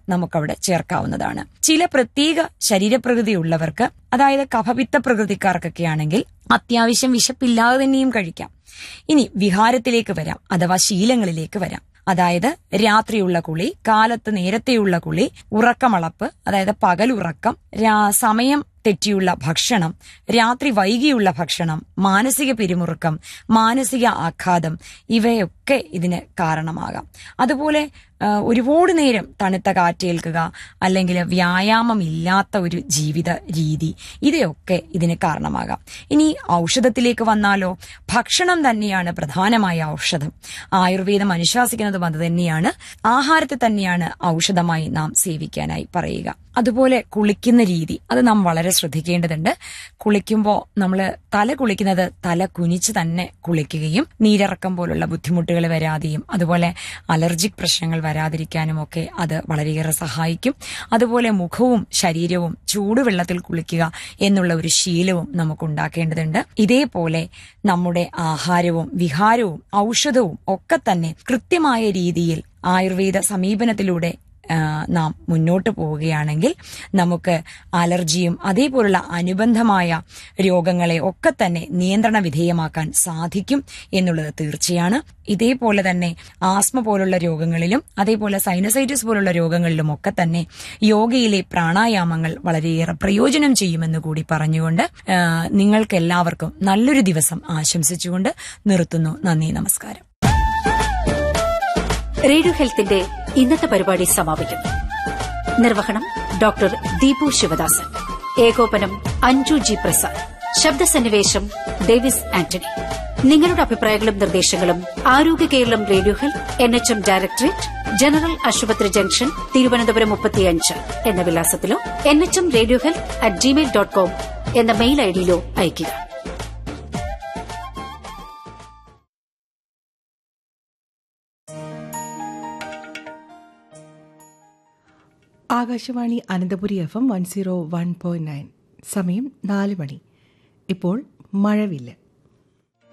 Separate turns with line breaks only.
നമുക്കവിടെ ചേർക്കാവുന്നതാണ്. ചില പ്രത്യേക ശരീരപ്രകൃതിയുള്ളവർക്ക്, അതായത് കഫപിത്ത പ്രകൃതിക്കാർക്കൊക്കെ ആണെങ്കിൽ അത്യാവശ്യം വിശപ്പില്ലാതെ തന്നെയും കഴിക്കാം. ഇനി വിഹാരത്തിലേക്ക് വരാം, അഥവാ ശീലങ്ങളിലേക്ക് വരാം. അതായത് രാത്രിയുള്ള കുളി, കാലത്ത് നേരത്തെയുള്ള കുളി, ഉറക്കമളപ്പ്, അതായത് പകലുറക്കം, സമയം തെറ്റിയുള്ള ഭക്ഷണം, രാത്രി വൈകിയുള്ള ഭക്ഷണം, മാനസിക പിരിമുറുക്കം, മാനസിക ആഘാതം, ഇവയൊക്കെ ഇതിന് കാരണമാകാം. അതുപോലെ ഒരുപാട് നേരം തണുത്ത കാറ്റേൽക്കുക, അല്ലെങ്കിൽ വ്യായാമം ഇല്ലാത്ത ഒരു ജീവിത രീതി, ഇതൊക്കെ ഇതിന് കാരണമാകാം. ഇനി ഔഷധത്തിലേക്ക് വന്നാലോ, ഭക്ഷണം തന്നെയാണ് പ്രധാനമായ ഔഷധം. ആയുർവേദം അനുശാസിക്കുന്നതും അത് തന്നെയാണ്. ആഹാരത്തെ തന്നെയാണ് ഔഷധമായി നാം സേവിക്കാനായി പറയുക. അതുപോലെ കുളിക്കുന്ന രീതി, അത് നാം വളരെ ശ്രദ്ധിക്കേണ്ടതുണ്ട്. കുളിക്കുമ്പോൾ നമ്മൾ തല കുളിക്കുന്നത് തല കുനിച്ച് തന്നെ കുളിക്കുകയും നീരിറക്കം പോലുള്ള ബുദ്ധിമുട്ടുകൾ വരാതെയും അതുപോലെ അലർജിക് പ്രശ്നങ്ങൾ വരാതിരിക്കാനും ഒക്കെ അത് വളരെയേറെ സഹായിക്കും. അതുപോലെ മുഖവും ശരീരവും ചൂടുവെള്ളത്തിൽ കുളിക്കുക എന്നുള്ള ഒരു ശീലവും നമുക്ക് ഉണ്ടാക്കേണ്ടതുണ്ട്. ഇതേപോലെ നമ്മുടെ ആഹാരവും വിഹാരവും ഔഷധവും ഒക്കെ തന്നെ കൃത്യമായ രീതിയിൽ ആയുർവേദ സമീപനത്തിലൂടെ നാം മുന്നോട്ട് പോവുകയാണെങ്കിൽ നമുക്ക് അലർജിയും അതേപോലുള്ള അനുബന്ധമായ രോഗങ്ങളെ ഒക്കെ തന്നെ നിയന്ത്രണ വിധേയമാക്കാൻ സാധിക്കും എന്നുള്ളത് തീർച്ചയാണ്. ഇതേപോലെ തന്നെ ആസ്മ പോലുള്ള രോഗങ്ങളിലും അതേപോലെ സൈനസൈറ്റിസ് പോലുള്ള രോഗങ്ങളിലും ഒക്കെ തന്നെ യോഗയിലെ പ്രാണായാമങ്ങൾ വളരെയേറെ പ്രയോജനം ചെയ്യുമെന്ന് കൂടി പറഞ്ഞുകൊണ്ട് നിങ്ങൾക്ക് എല്ലാവർക്കും നല്ലൊരു ദിവസം ആശംസിച്ചുകൊണ്ട് നിർത്തുന്നു. നന്ദി, നമസ്കാരം.
റേഡിയോ ഹെൽത്തിന്റെ ഇന്നത്തെ പരിപാടി സമാപിക്കുന്നു. നിർവഹണം ഡോക്ടർ ദീപു ശിവദാസൻ, ഏകോപനം അഞ്ജു ജി പ്രസാദ്, ശബ്ദസന്നിവേശം ഡേവിസ് ആന്റണി. നിങ്ങളുടെ അഭിപ്രായങ്ങളും നിർദ്ദേശങ്ങളും ആരോഗ്യ Keralam radio health NHM directorate, general ആശുപത്രി ജംഗ്ഷൻ, തിരുവനന്തപുരം 35 എന്ന വിലാസത്തിലോ nhmradiohealth@gmail.com എന്ന മെയിൽ ഐഡിയിലോ അയയ്ക്കുക.
ആകാശവാണി അനന്തപുരി FM 101.9. സമയം 4 മണി. ഇപ്പോൾ മഴവില്ല്.